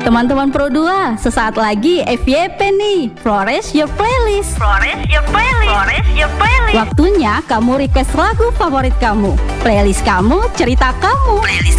Teman-teman Pro 2, sesaat lagi FYP nih. Flores Your Playlist. Flores Your Playlist. Flores Your Playlist. Waktunya kamu request lagu favorit kamu. Playlist kamu, cerita kamu. Playlist